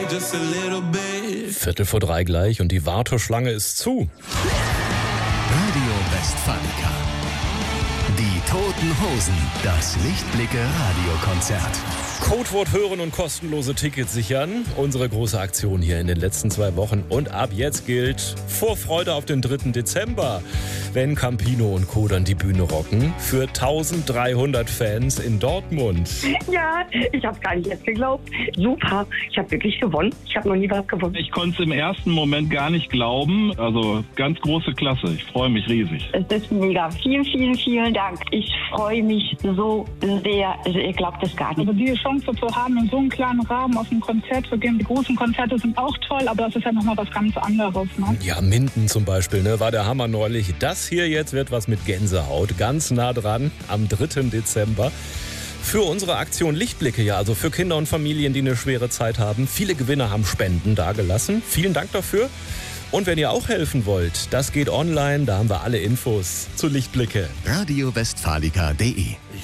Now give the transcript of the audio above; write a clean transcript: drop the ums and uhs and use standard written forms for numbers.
2:15 gleich und die Warteschlange ist zu. Radio Westfalica. Die Toten Hosen. Das Lichtblicke-Radiokonzert. Codewort hören und kostenlose Tickets sichern. Unsere große Aktion hier in den letzten 2 Wochen. Und ab jetzt gilt Vorfreude auf den 3. Dezember, wenn Campino und Co. dann die Bühne rocken. Für 1300 Fans in Dortmund. Ja, ich habe gar nicht jetzt geglaubt. Super, ich habe wirklich gewonnen. Ich habe noch nie was gewonnen. Ich konnte es im ersten Moment gar nicht glauben. Also ganz große Klasse. Ich freue mich riesig. Es ist mega. Vielen, vielen, vielen Dank. Ich freue mich so sehr. Also ihr glaubt es gar nicht. Also die Chance zu haben, in so einem kleinen Rahmen auf ein Konzert zu gehen. Die großen Konzerte sind auch toll, aber das ist ja nochmal was ganz anderes. Ne? Ja, Minden zum Beispiel, ne, war der Hammer neulich. Das hier jetzt wird was mit Gänsehaut. Ganz nah dran am 3. Dezember. Für unsere Aktion Lichtblicke, ja, also für Kinder und Familien, die eine schwere Zeit haben. Viele Gewinner haben Spenden dagelassen. Vielen Dank dafür. Und wenn ihr auch helfen wollt, das geht online. Da haben wir alle Infos zu Lichtblicke. radiowestfalica.de